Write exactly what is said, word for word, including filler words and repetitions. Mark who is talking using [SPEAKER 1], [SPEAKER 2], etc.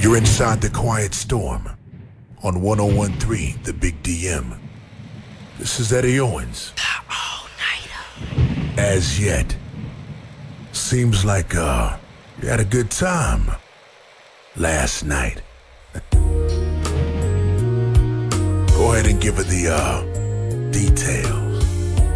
[SPEAKER 1] You're inside the Quiet Storm on one oh one point three The Big D M. This is Eddie Owens.
[SPEAKER 2] The all-nighter.
[SPEAKER 1] As yet, seems like uh, you had a good time last night. Go ahead and give her the uh, details.